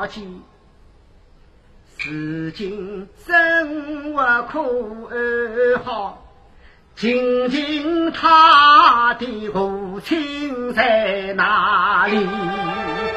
大计，如今生活可好？究竟他的父亲在哪里？